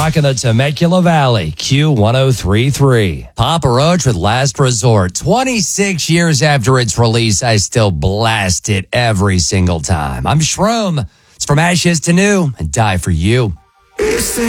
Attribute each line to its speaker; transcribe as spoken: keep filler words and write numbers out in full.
Speaker 1: Rocking the Temecula Valley, Q ten thirty-three. Papa Roach with Last Resort. twenty-six years after its release, I still blast it every single time. I'm Shroom. It's From Ashes to New and Die For You.